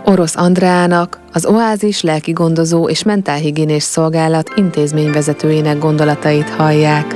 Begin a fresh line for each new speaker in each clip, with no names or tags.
Orosz Andreának, az Oázis lelkigondozó és mentálhigiénés szolgálat intézményvezetőjének gondolatait hallják.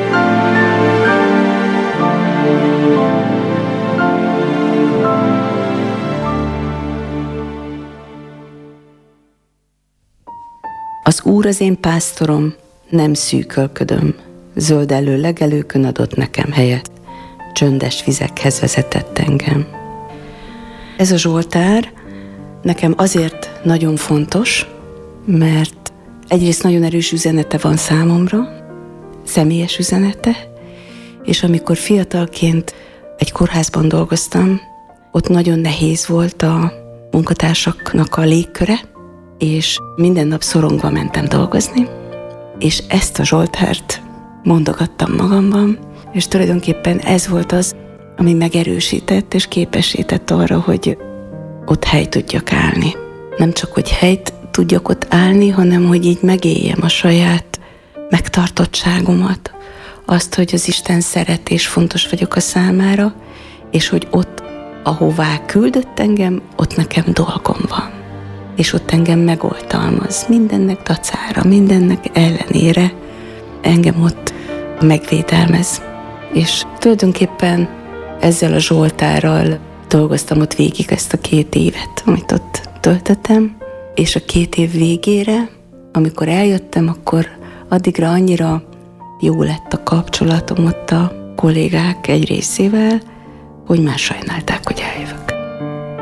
Az Úr az én pásztorom, nem szűkölködöm, zöldellő legelőkön adott nekem helyet, csöndes vizekhez vezetett engem. Ez a zsoltár nekem azért nagyon fontos, mert egyrészt nagyon erős üzenete van számomra, személyes üzenete, és amikor fiatalként egy kórházban dolgoztam, ott nagyon nehéz volt a munkatársaknak a légköre, és minden nap szorongva mentem dolgozni, és ezt a zsoltárt mondogattam magamban, és tulajdonképpen ez volt az, ami megerősített és képesített arra, hogy ott helyt tudjak állni. Nem csak, hogy helyt tudjak ott állni, hanem, hogy így megéljem a saját megtartottságomat, azt, hogy az Isten szeret és fontos vagyok a számára, és hogy ott, ahová küldött engem, ott nekem dolgom van. És ott engem megoltalmaz, mindennek dacára, mindennek ellenére engem ott megvédelmez. És tulajdonképpen ezzel a zsoltárral dolgoztam ott végig ezt a 2 évet, amit ott töltöttem, és a 2 év végére, amikor eljöttem, akkor addigra annyira jó lett a kapcsolatom ott a kollégák egy részével, hogy már sajnálták, hogy